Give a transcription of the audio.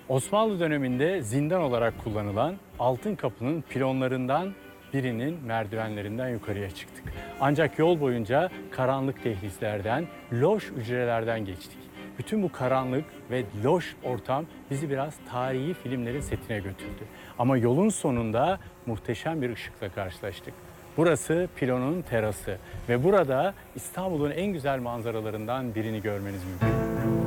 Osmanlı döneminde zindan olarak kullanılan Altın Kapı'nın pilonlarından birinin merdivenlerinden yukarıya çıktık. Ancak yol boyunca karanlık dehlizlerden, loş hücrelerden geçtik. Bütün bu karanlık ve loş ortam bizi biraz tarihi filmlerin setine götürdü. Ama yolun sonunda muhteşem bir ışıkla karşılaştık. Burası Pilon'un terası ve burada İstanbul'un en güzel manzaralarından birini görmeniz mümkün.